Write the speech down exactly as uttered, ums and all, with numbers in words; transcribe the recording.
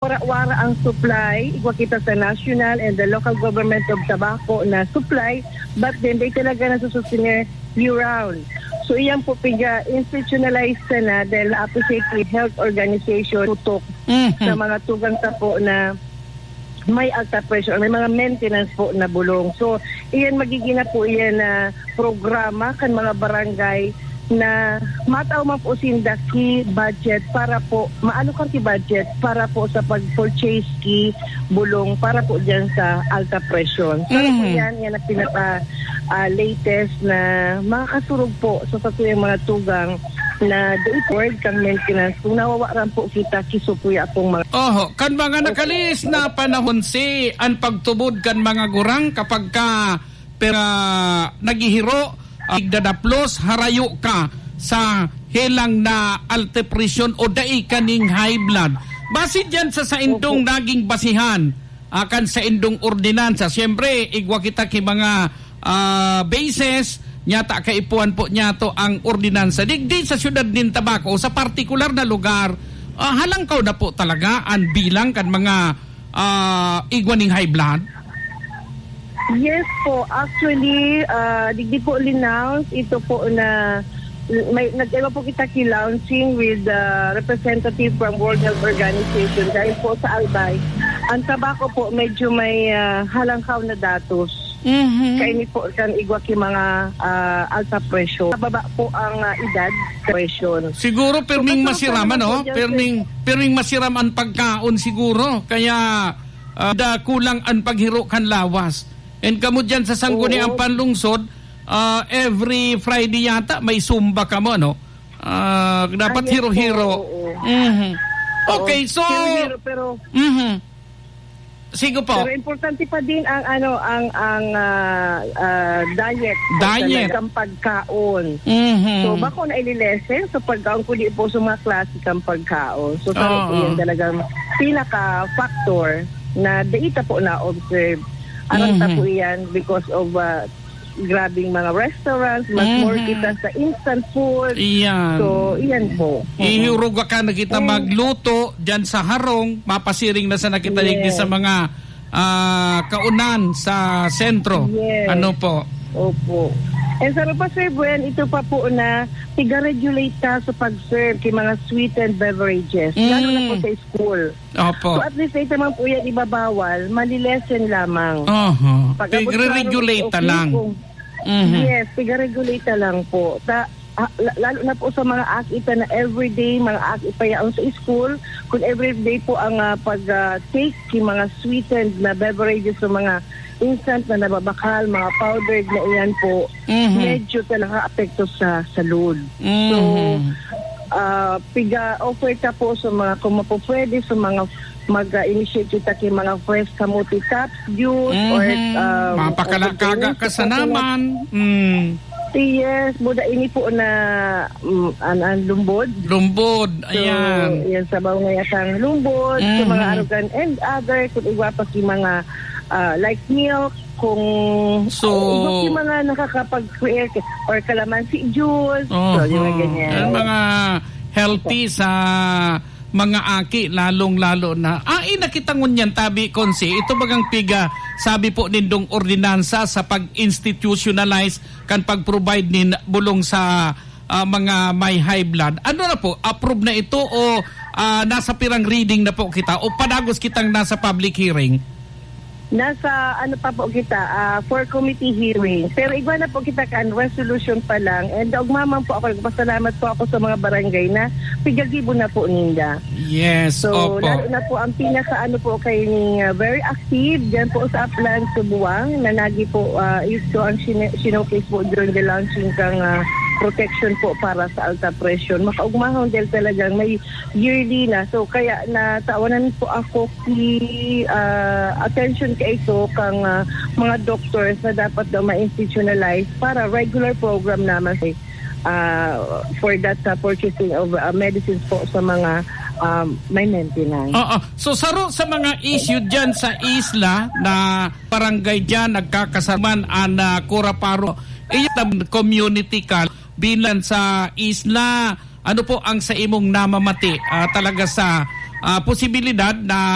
wara-wara ang supply, igwa kita sa national and the local government of tobacco na supply, but then they talaga nasususine year-round. So iyan po piga institutionalized na dahil na-appreciate with health organization tutok mm-hmm. sa mga tugang ta po na may alta pressure, may mga maintenance po na bulong. So iyan magiging na po iyan na programa kan mga barangay na mataw man po sinda ki budget para po, maano kan ki budget para po sa pag-purchase ki bulong para po dyan sa alta pressure. So mm-hmm. po yan, yan ang pinaka uh, latest na mga kasurog po so, sa tuyang mga tugang na doon kang maintenance kung nawawaran po kita kisupuya akong mga oho, kan mga nakalis na panahon si ang pagtubod kan mga gurang kapag ka pera nagihiro igdadaplos harayo ka sa helang na alte presyon o dai kaning high blood. Base dyan sa sa indong okay. naging basihan akan sa indong ordinansa. Siyempre, igwa kita ki mga uh, bases nyata kaipuan po niya to ang ordinansa. Digdi sa syudad din Tabaco, sa partikular na lugar, uh, halangkaw na po talaga ang bilang kan mga uh, igwa ning high blood. Yes po, actually, uh, digdi po linaws, ito po na may nag-iba po kita ki-launching with the uh, representative from World Health Organization dahil po sa Albay. Ang tabako po medyo may uh, halangkaw na datos. Mm-hmm. Kaya ni po kan igwa ki mga uh, alta pressure. Bababa po ang uh, edad pressure. Siguro perming so, masiraman, no? Perming, perming masiram ang pagkaon siguro. Kaya uh, da kulang ang paghiro kan lawas. And kamo dyan sa Sangguniang Panlungsod, uh, every Friday yata may zumba ka mo, no? Uh, dapat Ay, hero-hero. Mm-hmm. Okay, so... Hero-hero, pero... Mm-hmm. Sige po. Pero importante pa din ang ano ang ang uh, uh, diet. Diet. Ang pagkaon. Mm-hmm. So, bako na ililesen sa pagkaon ko di po sa mga klasikang pagkaon. So, sana po yan talagang pinaka-factor na data po na-observe. Alam mm-hmm. po yan because of uh, grabing mga restaurants, mas mm-hmm. more kita sa instant food. Iyan. So, iyan po. Ihiruga ka na kita mm-hmm. magluto dyan sa harong, mapasiring na sa nakita yes. sa mga uh, kaunan sa sentro. Yes. Ano po? Opo. And sa pa sir Buen, ito pa po na tiga-regulate ka sa pag-serve kay mga sweetened beverages. Mm. Lalo na po sa school. Opo. So at least ito naman po yan ibabawal, malilesen lamang. Uh-huh. Tiga-regulate okay, lang. Kung, mm-hmm. Yes, tiga-regulate lang po. Ta, ah, lalo na po sa mga akita na everyday, mga akita yaon sa school, kung everyday po ang uh, pag-take uh, kay mga sweetened na beverages sa mga instant na nababakal, mga powdered na iyan po, mm-hmm. medyo talaga apekto sa salud. Mm-hmm. So, uh, piga-offer ta po sa mga, kung mapupwede, sa mga mag-initiate kita kay mga fresh kamuti tops, juice, mm-hmm. or... Um, mapakalakaga ka sa naman. Mm. Yes, buda ini po na um, an, an lumbod. Lumbod, ayan. So, yan sabaw nga yatang lumbod, mm-hmm. so mga arugan and other, kung igwa pa si mga uh, like milk, kung so, uh, yung mga nakakapag-create or calamansi juice, uh-huh. so yung mga ganyan. Yan mga healthy sa mga aki, lalong-lalo na. Ah, inakitangon yan, tabi, Konsi. Ito bagang piga, sabi po nindong ordinansa sa pag-institutionalize kan pag-provide nin bulong sa uh, mga may high blood. Ano na po, approve na ito o uh, nasa pirang reading na po kita o padagos kitang nasa public hearing? Nasa ano pa po kita, uh, for committee hearing. Pero iba na po kita kan resolution pa lang. And ugmaman po ako, pasalamat po ako sa mga barangay na pigagibo na po ninda. Yes, so, opo. lalo na po ang pinaka ano po kayo ni uh, very active dyan po sa Upland Subuang na nagi po uh, ito ang sinocase po during the launching kang uh, protection po para sa alta pressure. Makaugmahon dahil talagang may yearly na. So kaya natawanan po ako ki uh, attention kay ito kang uh, mga doctors na dapat daw ma-institutionalize para regular program naman uh, for that uh, purchasing of uh, medicines po sa mga um, may maintenance. Oo. So saro sa mga issue dyan sa isla na barangay dyan nagkakasaman ang uh, Coraparo, iyan community ka bilan sa isla, ano po ang sa imong namamati uh, talaga sa uh, posibilidad na